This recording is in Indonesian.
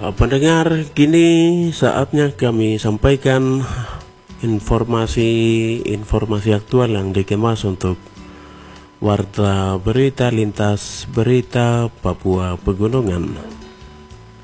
pendengar, kini saatnya kami sampaikan informasi aktual yang dikemas untuk Warta Berita Lintas Berita Papua Pegunungan.